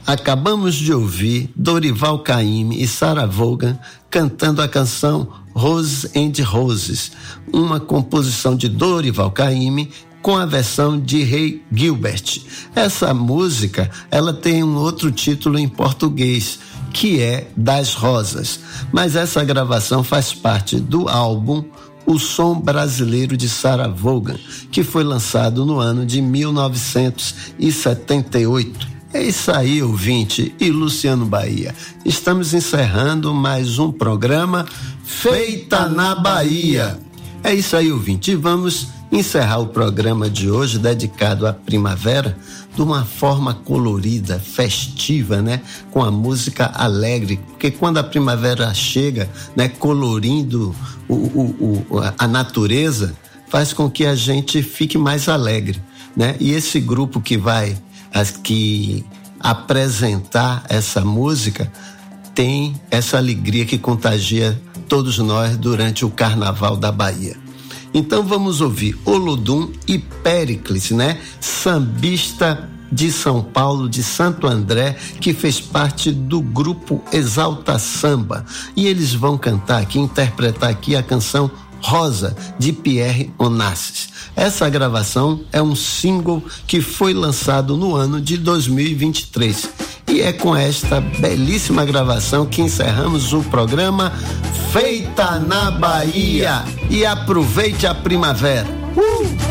Acabamos de ouvir Dorival Caymmi e Sarah Vaughan cantando a canção Roses and Roses, uma composição de Dorival Caymmi com a versão de Ray Gilbert. Essa música, ela tem um outro título em português, que é Das Rosas, mas essa gravação faz parte do álbum O Som Brasileiro de Sarah Vaughan, que foi lançado no ano de 1978. É isso aí, ouvinte e Luciano Bahia. Estamos encerrando mais um programa Feita na Bahia. É isso aí, ouvinte. E vamos encerrar o programa de hoje dedicado à primavera de uma forma colorida, festiva, né? Com a música alegre, porque quando a primavera chega, né? Colorindo a natureza, faz com que a gente fique mais alegre, né? E esse grupo que vai apresentar essa música tem essa alegria que contagia todos nós durante o Carnaval da Bahia. Então vamos ouvir Olodum e Péricles, né? Sambista de São Paulo, de Santo André, que fez parte do grupo Exalta Samba. E eles vão cantar aqui, interpretar aqui a canção Rosa, de Pierre Onassis. Essa gravação é um single que foi lançado no ano de 2023. E é com esta belíssima gravação que encerramos o programa Feita na Bahia. E aproveite a primavera.